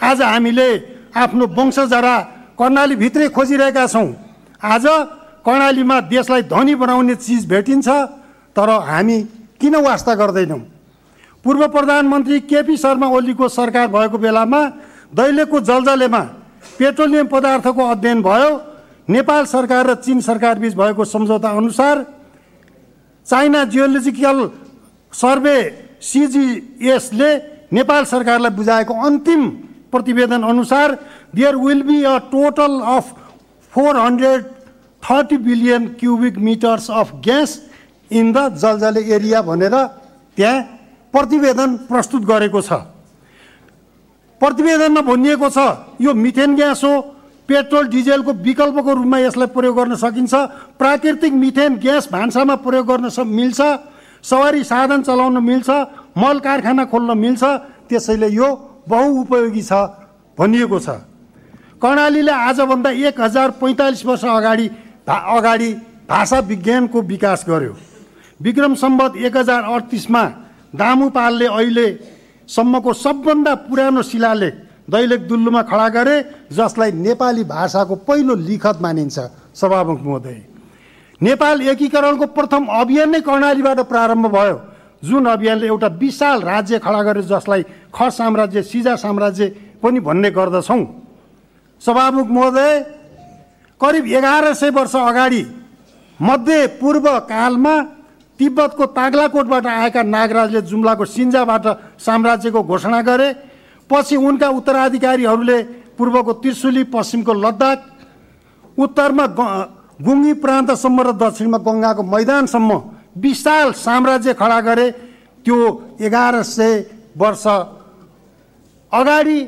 आज हामीले आफ्नो वंशजरा कर्णालीभित्रै खोजिरहेका छौँ। आज कर्णालीमा देशलाई धनी बनाउने चिज भेटिन्छ, तर हामी किन वास्ता गर्दैनौँ? पूर्व प्रधानमन्त्री केपी शर्मा ओलीको सरकार भएको बेलामा दैलेखको जलजलेमा पेट्रोलियम पदार्थको अध्ययन भयो। नेपाल सरकार र चीन सरकार बीच भएको सम्झौता अनुसार चाइना जियोलोजिकल सर्वे CGS ले नेपाल सरकारलाई बुझाएको अन्तिम प्रतिवेदन अनुसार there will be a total of 430 billion cubic metres of gas in the Jaljale area भनेर त्यहाँ प्रतिवेदन प्रस्तुत गरेको छ। प्रतिवेदनमा भनिएको छ यो मिथेन ग्यास हो, पेट्रोल डिजेलको विकल्पको रूपमा यसलाई प्रयोग गर्न सकिन्छ। प्राकृतिक मिथेन ग्यास भान्सामा प्रयोग गर्न मिल्छ, सवारी साधन चलाउन मिल्छ, मल कारखाना खोल्न मिल्छ, त्यसैले यो बहुउपयोगी छ भनिएको छ। कर्णालीले आजभन्दा 1045 वर्ष अगाडि भाषा विज्ञानको विकास गर्यो। विक्रम सम्वत 1038मा दामुपालले अहिलेसम्मको सबभन्दा पुरानो शिलालेख दैलेख दुल्लुमा खडा गरे, जसलाई नेपाली भाषाको पहिलो लिखत मानिन्छ। सभामुख महोदय, नेपाल एकीकरणको प्रथम अभियान नै कर्णालीबाट प्रारम्भ भयो, जुन अभियानले एउटा विशाल राज्य खडा गर्यो, जसलाई खस साम्राज्य, सिजा साम्राज्य पनि भन्ने गर्दछौँ। सभामुख महोदय, करिब 1100 वर्ष अगाडि मध्य पूर्व कालमा तिब्बतको ताग्लाकोटबाट आएका नागराजले जुम्लाको सिन्जाबाट साम्राज्यको घोषणा गरे। पछि उनका उत्तराधिकारीहरूले पूर्वको त्रिशुली, पश्चिमको लद्दाख, उत्तरमा गुङ्गी प्रान्तसम्म र दक्षिणमा गङ्गाको मैदानसम्म विशाल साम्राज्य खडा गरे। त्यो 1100 वर्ष अगाडि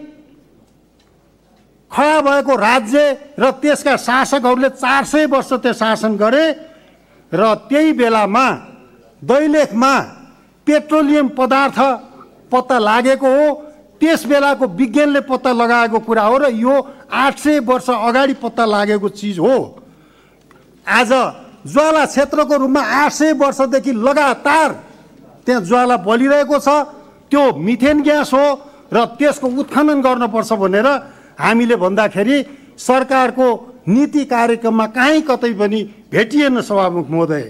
खडा भएको राज्य र त्यसका शासकहरूले 400 वर्ष त्यो शासन गरे र त्यही बेलामा दैलेखमा पेट्रोलियम पदार्थ पत्ता लागेको हो। त्यस बेलाको विज्ञानले पत्ता लगाएको कुरा हो र यो 800 वर्ष अगाडि पत्ता लागेको चिज हो। आज ज्वाला क्षेत्रको रूपमा 800 वर्षदेखि लगातार त्यहाँ ज्वाला बलिरहेको छ। त्यो मिथेन ग्यास हो र त्यसको उत्खनन गर्नुपर्छ भनेर हामीले भन्दाखेरि सरकारको नीति कार्यक्रममा कहीँ कतै पनि भेटिएन। सभामुख महोदय,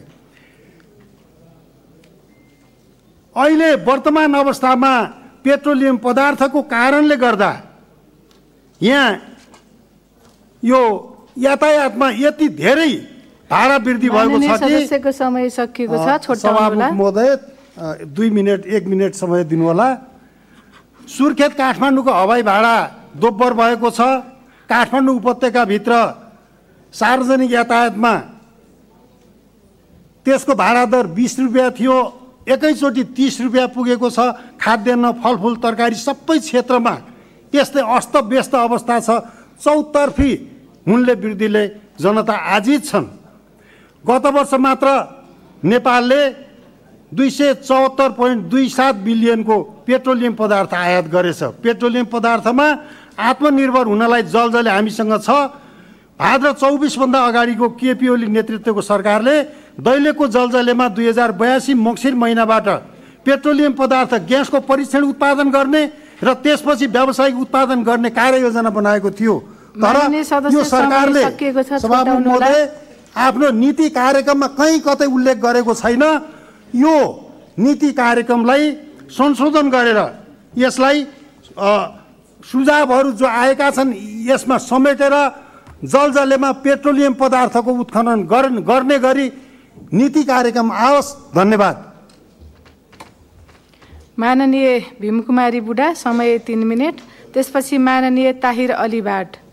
अहिले वर्तमान अवस्थामा पेट्रोलियम पदार्थको कारणले गर्दा यहाँ यो यातायातमा यति धेरै भाडा वृद्धि भएको छ कि सदस्यको समय सकिएको छ। सभामुख महोदय 1 मिनेट समय दिनुहोला। सुर्खेत काठमाडौँको हवाई भाडा दोब्बर भएको छ। काठमाडौँ उपत्यकाभित्र सार्वजनिक यातायातमा त्यसको भाडा दर 20 रुपियाँ थियो, एकैचोटि 30 रुपियाँ पुगेको छ। खाद्यान्न, फलफुल, तरकारी सबै क्षेत्रमा त्यस्तै अस्तव्यस्त अवस्था छ। चौतर्फी मूल्य वृद्धिले जनता आजित छन्। गत वर्ष मात्र नेपालले 274.27 बिलियनको पेट्रोलियम पदार्थ आयात गरेछ। पेट्रोलियम पदार्थमा आत्मनिर्भर हुनलाई जलजले हामीसँग छ। भाद्र 24 भन्दा अगाडिको केपी ओली नेतृत्वको सरकारले दैलेखको जलजलेमा 2082 मङ्सिर महिनाबाट पेट्रोलियम पदार्थ ग्यासको परीक्षण उत्पादन गर्ने र त्यसपछि व्यावसायिक उत्पादन गर्ने कार्ययोजना बनाएको थियो। तर यो सरकारले सभामुख महोदय आफ्नो नीति कार्यक्रममा कहीँ कतै उल्लेख गरेको छैन। यो नीति कार्यक्रमलाई संशोधन गरेर यसलाई सुझावहरू जो आएका छन् यसमा समेटेर जलजलेमा पेट्रोलियम पदार्थको उत्खनन गर्ने गरी नीति कार्यक्रम आओस्। धन्यवाद। माननीय भीमकुमारी बुढा, समय 3 मिनेट। त्यसपछि माननीय ताहिर अली भाट।